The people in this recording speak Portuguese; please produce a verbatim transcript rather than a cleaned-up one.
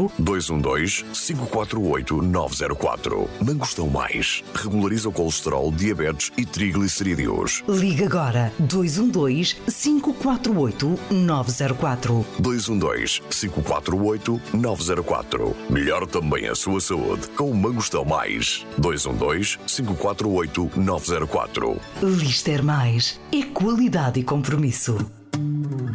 quatro, dois um dois, cinco quatro oito, nove zero quatro. Mangostão Mais. Regulariza o colesterol, diabetes e triglicerídeos. Liga agora dois um dois, cinco quatro oito, nove zero quatro. dois um dois, cinco quatro oito, nove zero quatro. Melhor também a sua saúde com o Mangostão Mais. dois um dois, cinco quatro oito, nove zero quatro. Lister Mais. É qualidade e compromisso.